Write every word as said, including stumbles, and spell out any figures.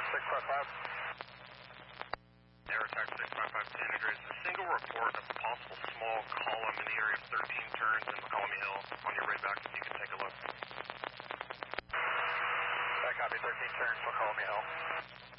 six five five. Air attack six five five San Andreas, a single report of a possible small column in the area of thirteen turns in McCallum Hill. On your way back, if you can take a look. I copy thirteen turns, McCallum Hill.